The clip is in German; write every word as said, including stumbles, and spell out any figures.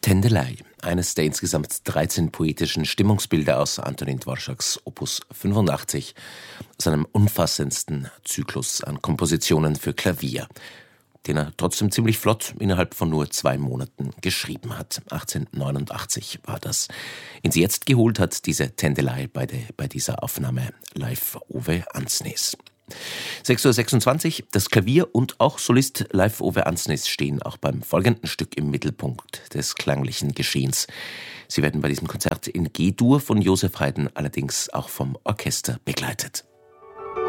Tändelei, eines der insgesamt dreizehn poetischen Stimmungsbilder aus Antonin Dvoraks Opus fünfundachtzig, seinem umfassendsten Zyklus an Kompositionen für Klavier, den er trotzdem ziemlich flott innerhalb von nur zwei Monaten geschrieben hat. achtzehnhundertneunundachtzig war das. In sie jetzt geholt hat diese Tändelei bei, de, bei dieser Aufnahme live Ove Ansnes. sechs Uhr sechsundzwanzig, das Klavier und auch Solist live Ove Ansnes stehen auch beim folgenden Stück im Mittelpunkt des klanglichen Geschehens. Sie werden bei diesem Konzert in G-Dur von Joseph Haydn allerdings auch vom Orchester begleitet.